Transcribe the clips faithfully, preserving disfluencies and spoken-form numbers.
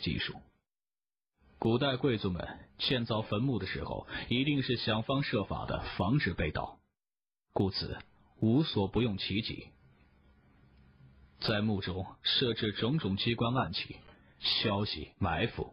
技术。古代贵族们建造坟墓的时候，一定是想方设法的防止被盗，故此无所不用其极，在墓中设置种种机关暗器，消息埋伏，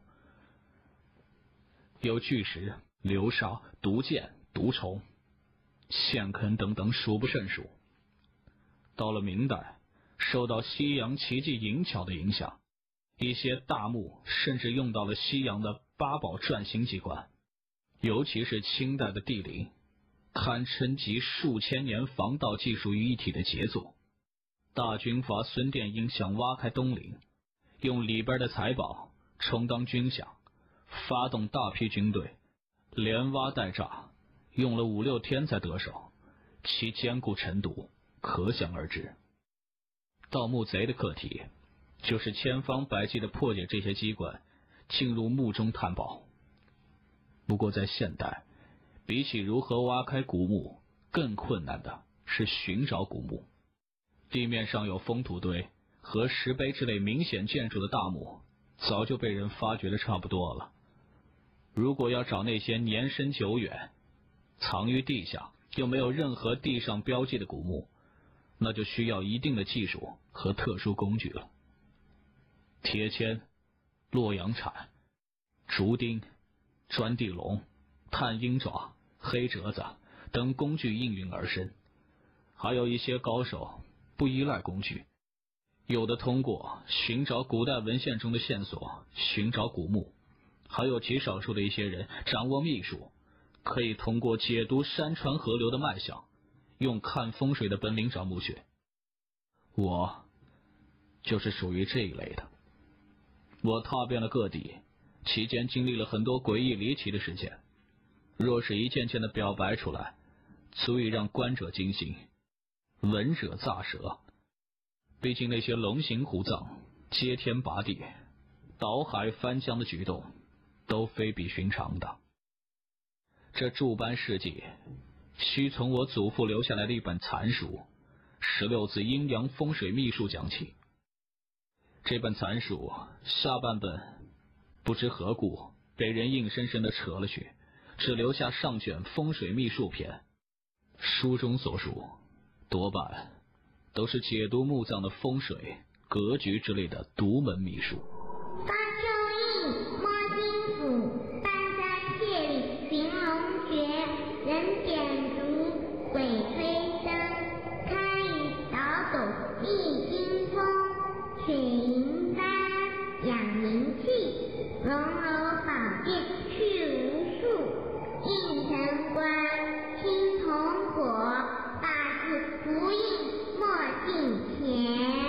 有巨石、流沙、毒箭、毒虫、陷坑等等数不胜数。到了明代，受到西洋奇技淫巧的影响，一些大墓甚至用到了西洋的八宝转形机关，尤其是清代的帝陵，堪称集数千年防盗技术于一体的杰作。大军阀孙殿英想挖开东陵，用里边的财宝充当军饷，发动大批军队，连挖带炸，用了五六天才得手，其坚固程度可想而知。盗墓贼的课题就是千方百计地破解这些机关，进入墓中探宝。不过在现代，比起如何挖开古墓，更困难的是寻找古墓。地面上有封土堆和石碑之类明显建筑的大墓，早就被人发掘的差不多了。如果要找那些年深久远、藏于地下又没有任何地上标记的古墓，那就需要一定的技术和特殊工具了。铁钎、洛阳铲、竹钉、钻地龙、探鹰爪、黑折子等工具应运而生。还有一些高手不依赖工具，有的通过寻找古代文献中的线索寻找古墓，还有极少数的一些人掌握秘术，可以通过解读山川河流的脉象，用看风水的本领找墓穴。我就是属于这一类的。我踏遍了各地，期间经历了很多诡异离奇的事件，若是一件件的表白出来，足以让观者惊心，闻者咋舌。毕竟那些龙行虎藏、接天拔地、倒海翻江的举动都非比寻常的。这诸般事迹需从我祖父留下来的一本残书《十六字阴阳风水秘术》讲起。这本残书下半本不知何故被人硬生生的扯了去，只留下上卷风水秘术篇。书中所述多半都是解读墓葬的风水、格局之类的独门秘术。 方秋意摸金斧，搬山卸里寻龙诀，人点烛，鬼吹灯，开宇倒斗易精通，水银丹养灵气，龙楼宝剑去无数，应城关青铜火，大字福印莫进钱。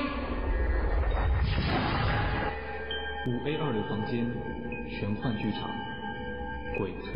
五 A 二六房间玄幻剧场，鬼吹